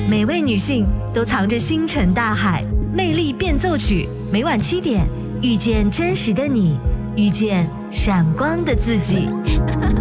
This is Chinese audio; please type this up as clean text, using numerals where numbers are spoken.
每位女性都藏着星辰大海，魅力变奏曲，每晚7点，遇见真实的你，遇见闪光的自己。